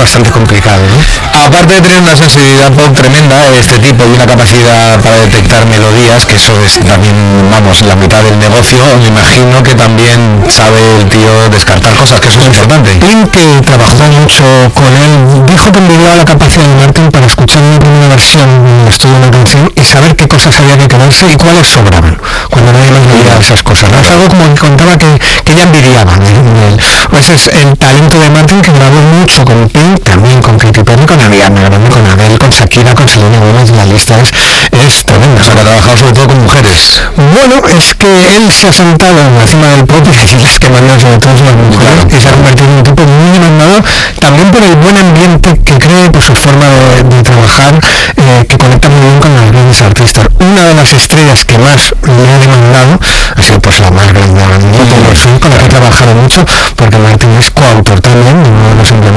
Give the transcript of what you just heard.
bastante complicado, ¿no? Aparte de tener una sensibilidad pop tremenda, este tipo, y una capacidad para detectar melodías, que eso es también, vamos, la mitad del negocio, me imagino que también sabe el tío descartar cosas, que eso es importante. Pink, que trabajó mucho con él, dijo que envidiaba la capacidad de Martin para escuchar una primera versión del estudio de una canción y saber qué cosas había que quedarse y cuáles sobraban, cuando nadie más veía esas cosas, ¿no? Es algo como que contaba que ella envidiaba de él. Pues es el talento de Martin, que grabó mucho con Pink, también con Katy Perry, con Ariana Grande, con Adele, con Shakira, con Selena Gomez. La lista es tremenda. O sea, que ha trabajado sobre todo con mujeres. Bueno, es que él se ha sentado en la cima del pop y aquí las que mandan sobre todo son las mujeres, claro, y se ha convertido en un tipo muy demandado, también por el buen ambiente que cree, por su forma de trabajar, que conecta muy bien con los grandes artistas. Una de las estrellas que más le ha demandado ha sido pues la más grande, con la que he trabajado mucho, porque Martin es coautor también, no simplemente